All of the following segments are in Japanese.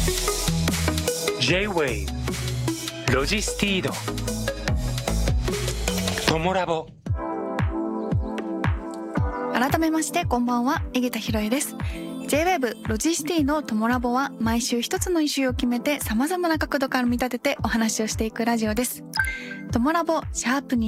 J-Wave ロジスティードトモラボ。 改めましてこんばんは、井桁弘恵です。 J-Wave ロジスティのトモラボは毎週一つのイシューを決めて様々な角度から見立ててお話をしていくラジオです。トモラボシャープ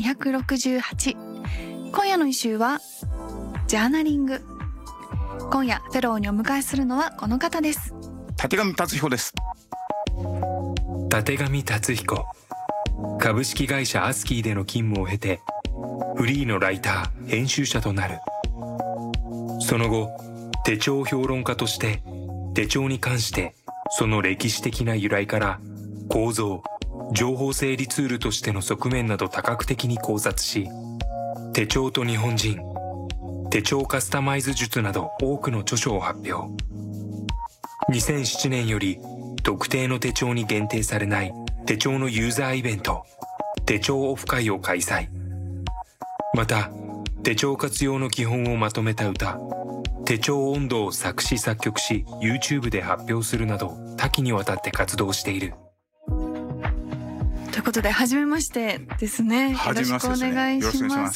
268、今夜のイシューはジャーナリング。今夜フェローにお迎えするのはこの方です。 立上達彦です。 立上達彦、株式会社アスキーでの勤務を経てフリーのライター編集者となる。その後手帳評論家として手帳に関してその歴史的な由来から構造、情報整理ツールとしての側面など多角的に考察し、手帳と日本人、手帳カスタマイズ術など多くの著書を発表。2007年より特定の手帳に限定されない手帳のユーザーイベント、手帳オフ会を開催。また手帳活用の基本をまとめた歌、手帳音頭を作詞作曲し YouTube で発表するなど多岐にわたって活動している。 ということで初めましてですね。よろしくお願いします。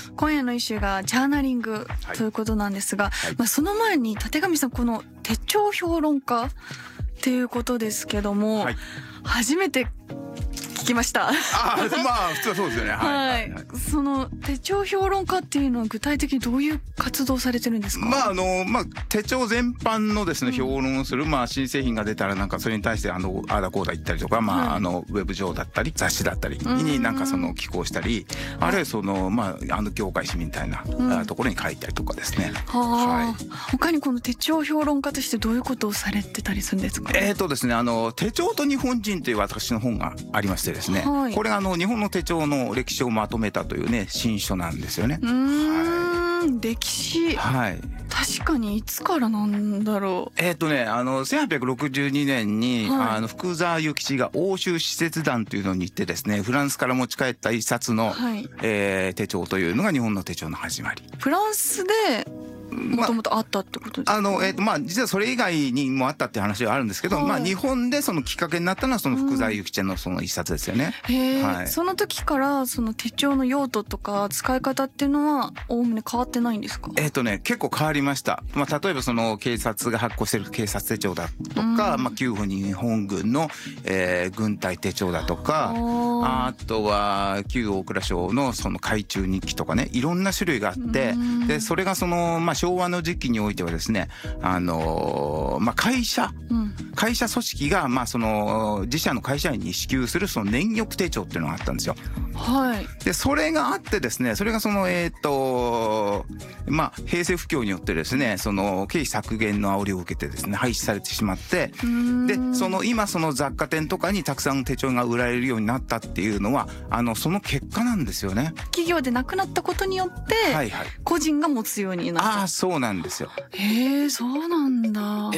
今夜のイシューがジャーナリングということなんですが、その前に立上さん、この手帳評論家っていうことですけども、初めて聞きました。 まあ普通はそうですよね。はい。 その手帳評論家っていうのは具体的にどういう活動されてるんですか？ 手帳全般のですね評論をする、新製品が出たらなんかそれに対してあだこうだ言ったりとか、ウェブ上だったり雑誌だったりになんかその寄稿したり、あるいはその業界誌みたいなところに書いたりとかですね。 他にこの手帳評論家としてどういうことをされてたりするんですか？ ですね、手帳と日本人という私の本がありましてですね、これが日本の手帳の歴史をまとめたというね新書なんですよね。 歴史、確かにいつからなんだろう。 1862年に、福沢諭吉が欧州使節団というのに行ってですね、フランスから持ち帰った一冊の、手帳というのが日本の手帳の始まり。 フランスでもともとあったってことですか？ 実はそれ以外にもあったっていう話はあるんですけど、日本でそのきっかけになったのはその福沢諭吉のその一冊ですよね。 その時からその手帳の用途とか使い方っていうのはおおむね変わってないんですか？ 結構変わりました。例えばその警察が発行している警察手帳だとか、旧日本軍の、軍隊手帳だとか、あとは旧大蔵省のその海中日記とかね、いろんな種類があって、でそれがその昭和の時期においてはですね、会社組織がその自社の会社員に支給するその年玉手帳っていうのがあったんですよ。でそれがあってですね、それがその平成不況によってですね、その経費削減の煽りを受けてですね廃止されてしまって、で今その雑貨店とかにたくさん手帳が売られるようになったっていうのはその結果なんですよね。 企業でなくなったことによって個人が持つようになった。 そうなんですよ。 そうなんだ。